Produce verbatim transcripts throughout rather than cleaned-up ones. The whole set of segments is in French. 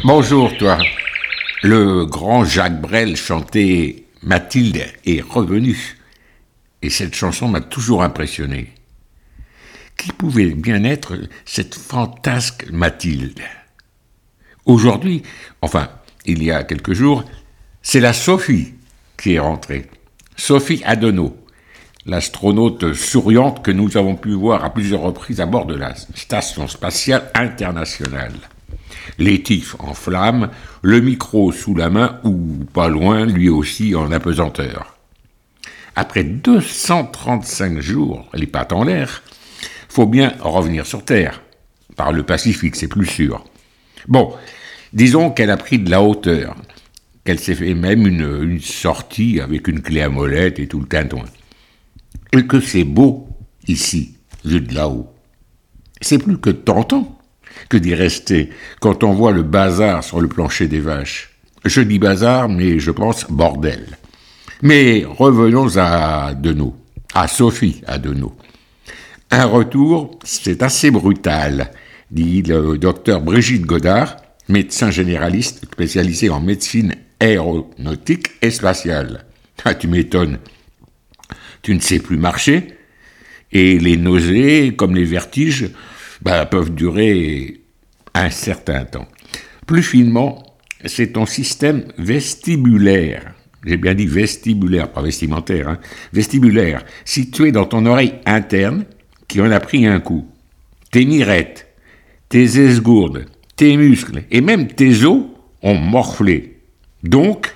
Bonjour, toi. Le grand Jacques Brel chantait « Mathilde est revenue ». Et cette chanson m'a toujours impressionné. Qui pouvait bien être cette fantasque Mathilde? Aujourd'hui, enfin, il y a quelques jours, c'est la Sophie qui est rentrée. Sophie Adenau, l'astronaute souriante que nous avons pu voir à plusieurs reprises à bord de la Station spatiale internationale. L'étif en flammes, le micro sous la main ou pas loin, lui aussi en apesanteur. Après deux cent trente-cinq jours, les pattes en l'air, faut bien revenir sur Terre. Par le Pacifique, c'est plus sûr. Bon, disons qu'elle a pris de la hauteur, qu'elle s'est fait même une, une sortie avec une clé à molette et tout le tintouin. Et que c'est beau, ici, vu de là-haut. C'est plus que tentant que d'y rester quand on voit le bazar sur le plancher des vaches. Je dis bazar, mais je pense bordel. Mais revenons à Adenau, à Sophie Adenau. Un retour, c'est assez brutal, dit le docteur Brigitte Godard, médecin généraliste spécialisé en médecine aéronautique et spatiale. Ah, tu m'étonnes. Tu ne sais plus marcher, et les nausées, comme les vertiges, bah, peuvent durer un certain temps. Plus finement, c'est ton système vestibulaire, j'ai bien dit vestibulaire, pas vestimentaire, hein, vestibulaire, situé dans ton oreille interne, qui en a pris un coup. Tes mirettes, tes esgourdes, tes muscles et même tes os ont morflé. Donc,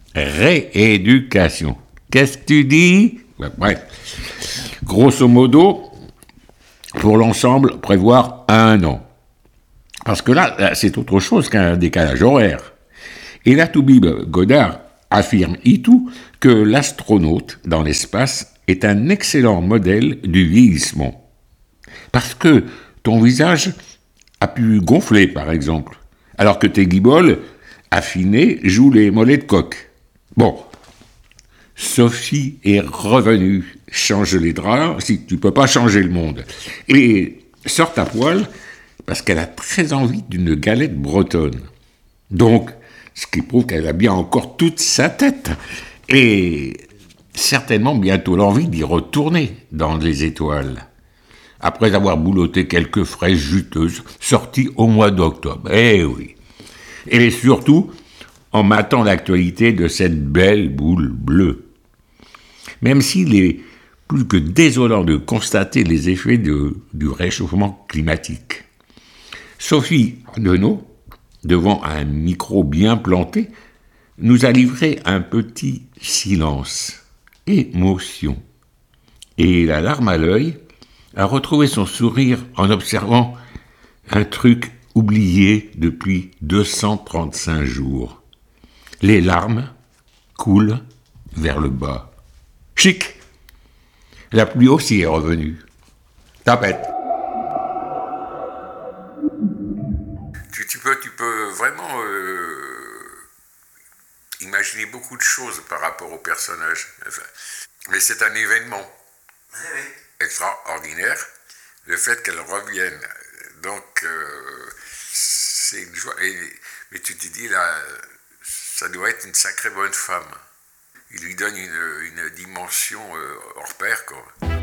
rééducation. Qu'est-ce que tu dis? Ouais, bref. Grosso modo, pour l'ensemble, prévoir un an. Parce que là, c'est autre chose qu'un décalage horaire. Et la Toubib Godard affirme itou que l'astronaute dans l'espace est un excellent modèle du vieillissement. Parce que ton visage a pu gonfler, par exemple, alors que tes guiboles affinées jouent les mollets de coq. Bon, Sophie est revenue. Change les draps, si tu peux pas changer le monde. Et sort à poil parce qu'elle a très envie d'une galette bretonne. Donc, ce qui prouve qu'elle a bien encore toute sa tête. Et certainement bientôt l'envie d'y retourner dans les étoiles. Après avoir boulotté quelques fraises juteuses sorties au mois d'octobre. Eh oui. Et surtout, en matant l'actualité de cette belle boule bleue. Même s'il est plus que désolant de constater les effets de, du réchauffement climatique. Sophie Adenau, devant un micro bien planté, nous a livré un petit silence, émotion. Et la larme à l'œil a retrouvé son sourire en observant un truc oublié depuis deux cent trente-cinq jours. Les larmes coulent vers le bas. Chic! La pluie aussi est revenue. Tapette. Tu, tu, peux, tu peux vraiment euh, imaginer beaucoup de choses par rapport au personnage. Enfin, mais c'est un événement oui. extraordinaire, le fait qu'elle revienne. Donc, euh, c'est une joie. Et, mais tu te dis, là, ça doit être une sacrée bonne femme. Il lui donne une, une dimension euh, hors pair, quoi.